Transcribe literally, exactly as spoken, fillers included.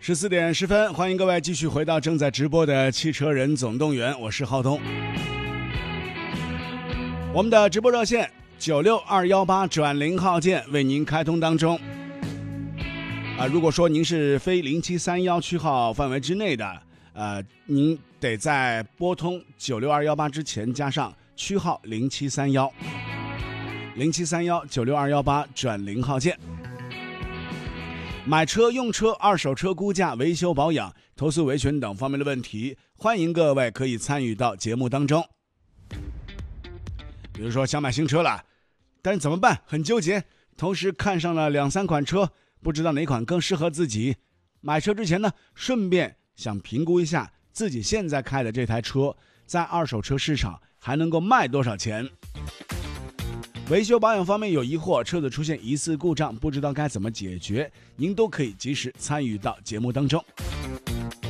十四点十分，欢迎各位继续回到正在直播的汽车人总动员，我是浩东。我们的直播热线九六二一八转零号键为您开通当中。啊，如果说您是非零七三一区号范围之内的，呃，您得在拨通九六二一八之前加上区号零七三一，零七三一九六二一八转零号键。买车、用车、二手车估价、维修保养、投诉维权等方面的问题，欢迎各位可以参与到节目当中。比如说想买新车了，但是怎么办？很纠结，同时看上了两三款车，不知道哪款更适合自己。买车之前呢，顺便想评估一下自己现在开的这台车在二手车市场还能够卖多少钱。维修保养方面有疑惑，车子出现疑似故障，不知道该怎么解决，您都可以及时参与到节目当中。